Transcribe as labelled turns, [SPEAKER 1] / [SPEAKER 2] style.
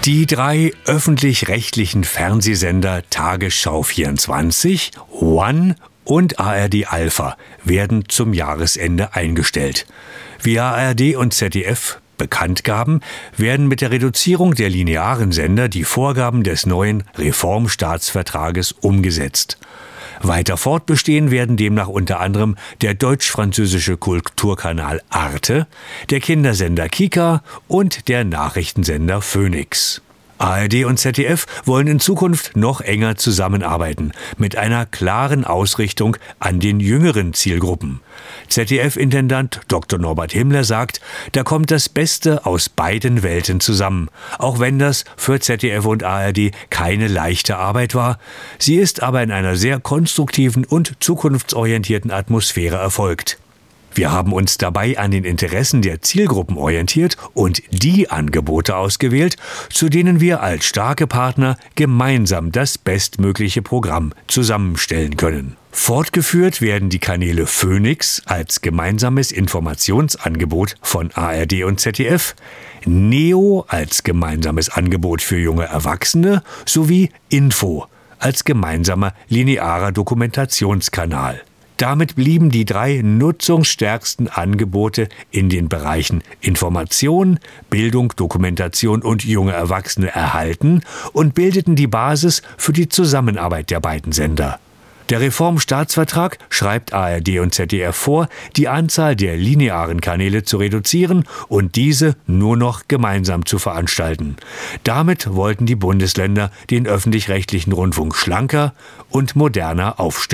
[SPEAKER 1] Die drei öffentlich-rechtlichen Fernsehsender Tagesschau 24, One und ARD Alpha werden zum Jahresende eingestellt. Wie ARD und ZDF bekannt gaben, werden mit der Reduzierung der linearen Sender die Vorgaben des neuen Reformstaatsvertrages umgesetzt. Weiter fortbestehen werden demnach unter anderem der deutsch-französische Kulturkanal Arte, der Kindersender Kika und der Nachrichtensender Phoenix. ARD und ZDF wollen in Zukunft noch enger zusammenarbeiten, mit einer klaren Ausrichtung an den jüngeren Zielgruppen. ZDF-Intendant Dr. Norbert Himmler sagt, da kommt das Beste aus beiden Welten zusammen, auch wenn das für ZDF und ARD keine leichte Arbeit war. Sie ist aber in einer sehr konstruktiven und zukunftsorientierten Atmosphäre erfolgt. Wir haben uns dabei an den Interessen der Zielgruppen orientiert und die Angebote ausgewählt, zu denen wir als starke Partner gemeinsam das bestmögliche Programm zusammenstellen können. Fortgeführt werden die Kanäle Phoenix als gemeinsames Informationsangebot von ARD und ZDF, Neo als gemeinsames Angebot für junge Erwachsene sowie Info als gemeinsamer linearer Dokumentationskanal. Damit blieben die drei nutzungsstärksten Angebote in den Bereichen Information, Bildung, Dokumentation und junge Erwachsene erhalten und bildeten die Basis für die Zusammenarbeit der beiden Sender. Der Reformstaatsvertrag schreibt ARD und ZDF vor, die Anzahl der linearen Kanäle zu reduzieren und diese nur noch gemeinsam zu veranstalten. Damit wollten die Bundesländer den öffentlich-rechtlichen Rundfunk schlanker und moderner aufstellen.